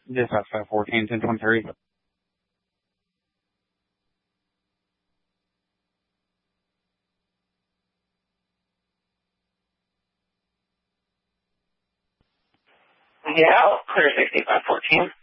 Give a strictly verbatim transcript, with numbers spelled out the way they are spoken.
Dispatch five fourteen, ten twenty-three. Yeah, clear sixty-five fourteen.